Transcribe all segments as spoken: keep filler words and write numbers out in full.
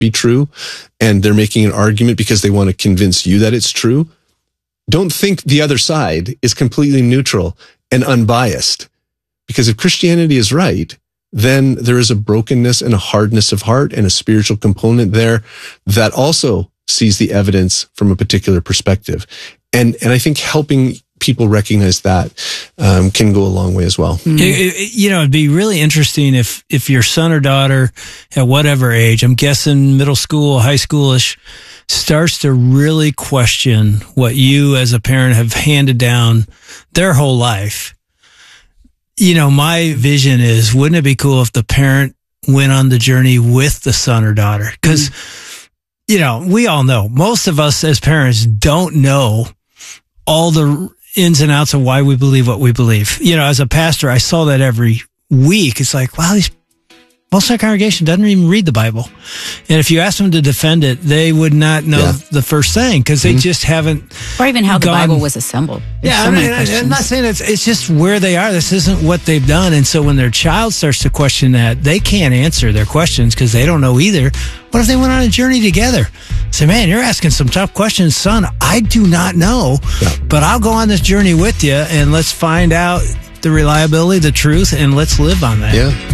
be true, and they're making an argument because they want to convince you that it's true, don't think the other side is completely neutral and unbiased. Because if Christianity is right, then there is a brokenness and a hardness of heart and a spiritual component there that also sees the evidence from a particular perspective. And and I think helping people recognize that um, can go a long way as well. Mm. It, it, you know, it'd be really interesting if if your son or daughter at whatever age, I'm guessing middle school, high schoolish, starts to really question what you as a parent have handed down their whole life. You know, my vision is, wouldn't it be cool if the parent went on the journey with the son or daughter? Because, mm. you know, we all know, most of us as parents don't know all the ins and outs of why we believe what we believe. You know, as a pastor, I saw that every week. It's like, wow, these, most of our congregation doesn't even read the Bible. And if you ask them to defend it, they would not know yeah. the first thing because they mm-hmm. just haven't. Or even how gone, the Bible was assembled. There's yeah, so I mean, I'm not saying it's, it's just where they are. This isn't what they've done. And so when their child starts to question that, they can't answer their questions because they don't know either. What if they went on a journey together? Say, man, you're asking some tough questions, son. I do not know, yeah. but I'll go on this journey with you and let's find out the reliability, the truth, and let's live on that. Yeah.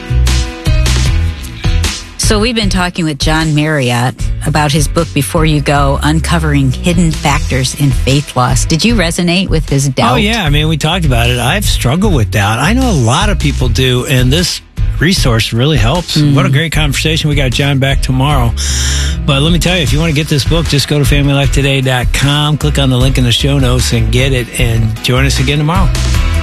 So we've been talking with John Marriott about his book, Before You Go, Uncovering Hidden Factors in Faith Loss. Did you resonate with his doubt? Oh, yeah. I mean, we talked about it. I've struggled with doubt. I know a lot of people do, and this resource really helps. Mm-hmm. What a great conversation. We got John back tomorrow. But let me tell you, if you want to get this book, just go to family life today dot com, click on the link in the show notes and get it, and join us again tomorrow.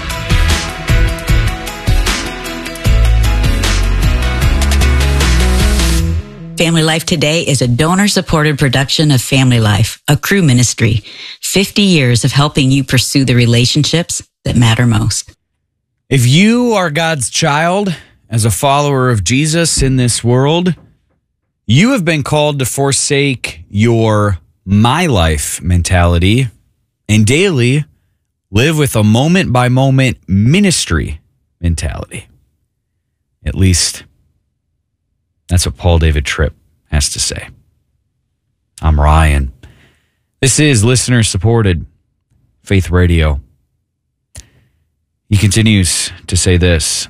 Family Life Today is a donor-supported production of Family Life, a Cru ministry. fifty years of helping you pursue the relationships that matter most. If you are God's child, as a follower of Jesus in this world, you have been called to forsake your my life mentality and daily live with a moment-by-moment ministry mentality. At least that's what Paul David Tripp has to say. I'm Ryan. This is listener-supported Faith Radio. He continues to say this.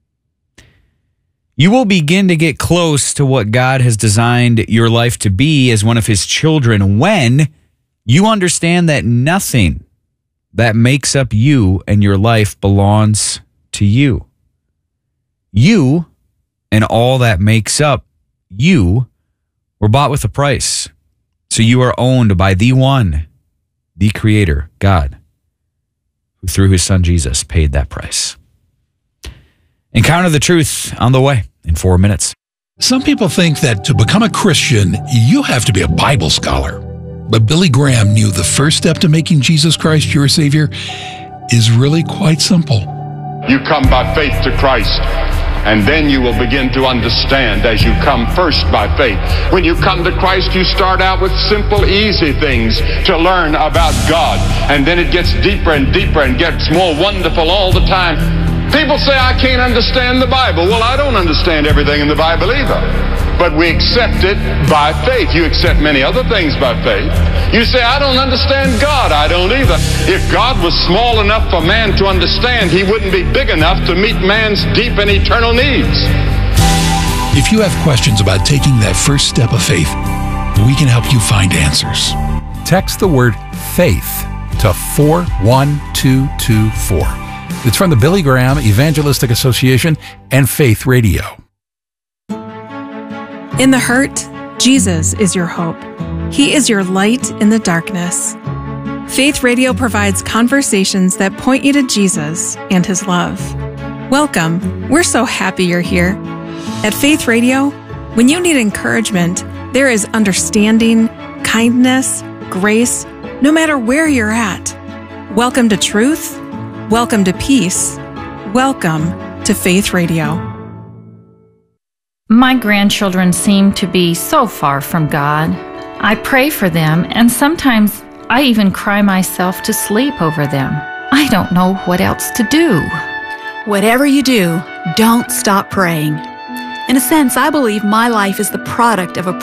You will begin to get close to what God has designed your life to be as one of his children when you understand that nothing that makes up you and your life belongs to you. You and all that makes up you were bought with a price. So you are owned by the one, the Creator, God, who through his son Jesus paid that price. Encounter the truth on the way in four minutes. Some people think that to become a Christian, you have to be a Bible scholar. But Billy Graham knew the first step to making Jesus Christ your Savior is really quite simple. You come by faith to Christ, and then you will begin to understand as you come first by faith. When you come to Christ, you start out with simple, easy things to learn about God. And then it gets deeper and deeper and gets more wonderful all the time. People say, I can't understand the Bible. Well, I don't understand everything in the Bible either. But we accept it by faith. You accept many other things by faith. You say, I don't understand God. I don't either. If God was small enough for man to understand, he wouldn't be big enough to meet man's deep and eternal needs. If you have questions about taking that first step of faith, we can help you find answers. Text the word FAITH to four one two two four. It's from the Billy Graham Evangelistic Association and Faith Radio. In the hurt, Jesus is your hope. He is your light in the darkness. Faith Radio provides conversations that point you to Jesus and his love. Welcome. We're so happy you're here. At Faith Radio, when you need encouragement, there is understanding, kindness, grace, no matter where you're at. Welcome to truth. Welcome to peace. Welcome to Faith Radio. My grandchildren seem to be so far from God. I pray for them, and sometimes I even cry myself to sleep over them. I don't know what else to do. Whatever you do, don't stop praying. In a sense, I believe my life is the product of a